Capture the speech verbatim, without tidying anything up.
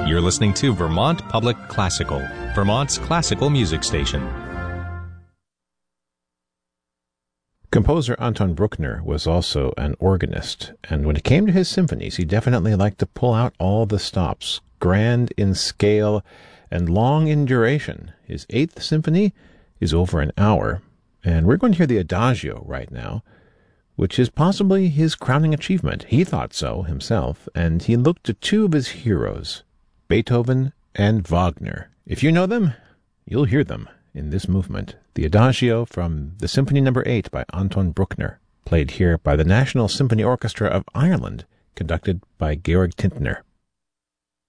You're listening to Vermont Public Classical, Vermont's classical music station. Composer Anton Bruckner was also an organist, and when it came to his symphonies, he definitely liked to pull out all the stops, grand in scale and long in duration. His Eighth Symphony is over an hour, and we're going to hear the Adagio right now, which is possibly his crowning achievement. He thought so himself, and he looked to two of his heroes, Beethoven and Wagner. If you know them, you'll hear them in this movement, the Adagio from the Symphony Number eight by Anton Bruckner, played here by the National Symphony Orchestra of Ireland, conducted by Georg Tintner.